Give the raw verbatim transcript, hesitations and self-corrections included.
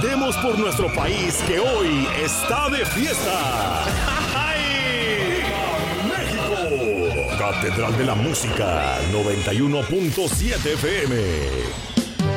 Cantemos por nuestro país que hoy está de fiesta. ¡Viva México! Catedral de la Música noventa y uno punto siete F M.